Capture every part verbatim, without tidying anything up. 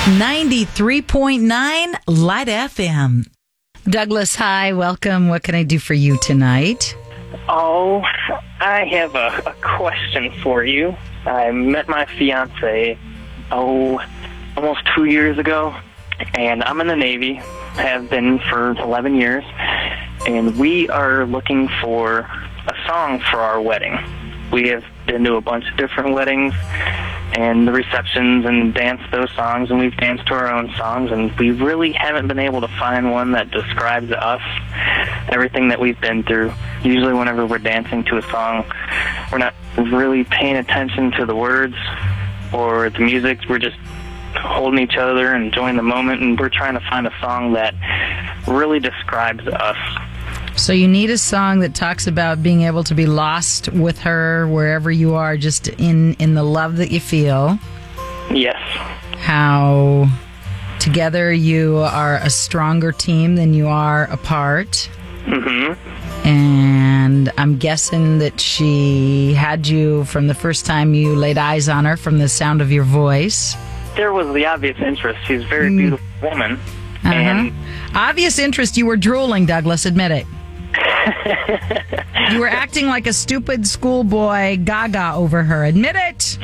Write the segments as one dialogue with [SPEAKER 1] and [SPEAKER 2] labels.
[SPEAKER 1] ninety-three point nine Light F M. Douglas, hi, welcome. What can I do for you tonight?
[SPEAKER 2] Oh, I have a, a question for you. I met my fiance, oh, almost two years ago, and I'm in the Navy, have been for eleven years, and we are looking for a song for our wedding. We have been to a bunch of different weddings and the receptions and danced those songs, and we've danced to our own songs, and we really haven't been able to find one that describes us, everything that we've been through. Usually whenever we're dancing to a song, we're not really paying attention to the words or the music. We're just holding each other and enjoying the moment, and we're trying to find a song that really describes us.
[SPEAKER 1] So you need a song that talks about being able to be lost with her wherever you are, just in, in the love that you feel.
[SPEAKER 2] Yes.
[SPEAKER 1] How together you are a stronger team than you are apart.
[SPEAKER 2] Mm-hmm.
[SPEAKER 1] And I'm guessing that she had you from the first time you laid eyes on her, from the sound of your voice.
[SPEAKER 2] There was the obvious interest. She's a very mm. beautiful woman.
[SPEAKER 1] Uh-huh.
[SPEAKER 2] And
[SPEAKER 1] obvious interest. You were drooling, Douglas. Admit it. You were acting like a stupid schoolboy gaga over her. Admit it.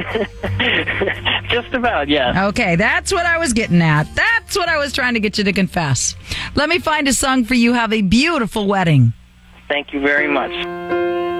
[SPEAKER 2] Just about, yeah.
[SPEAKER 1] Okay, that's what I was getting at. That's what I was trying to get you to confess. Let me find a song for you. Have a beautiful wedding.
[SPEAKER 2] Thank you very much.